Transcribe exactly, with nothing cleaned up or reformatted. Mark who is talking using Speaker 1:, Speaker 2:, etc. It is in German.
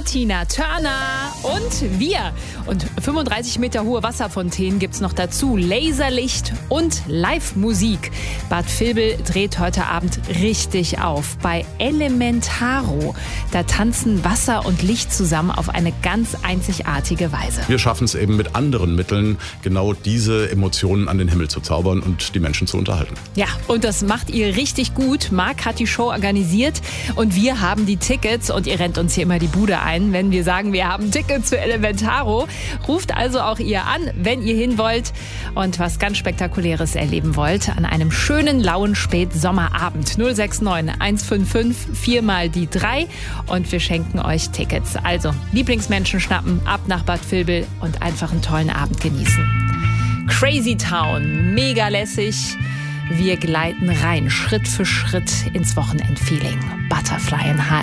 Speaker 1: Tina Turner und wir. Und fünfunddreißig Meter hohe Wasserfontänen gibt's noch dazu. Laserlicht und Live-Musik. Bad Vilbel dreht heute Abend richtig auf. Bei Elementaro. Da tanzen Wasser und Licht zusammen auf eine ganz einzigartige Weise.
Speaker 2: Wir schaffen es eben mit anderen Mitteln, genau diese Emotionen an den Himmel zu zaubern und die Menschen zu unterhalten.
Speaker 1: Ja, und das macht ihr richtig gut. Marc hat die Show organisiert und wir haben die Tickets. Und ihr rennt uns hier immer die Bude ein, wenn wir sagen, wir haben Tickets für Elementaro. Ruft also auch ihr an, wenn ihr hin wollt und was ganz Spektakuläres erleben wollt an einem schönen, lauen Spätsommerabend. null sechs neun eins fünf fünf vier mal die drei und wir schenken euch Tickets. Also Lieblingsmenschen schnappen, ab nach Bad Vilbel und einfach einen tollen Abend genießen. Crazy Town, mega lässig. Wir gleiten rein, Schritt für Schritt ins Wochenendfeeling. Butterfly in H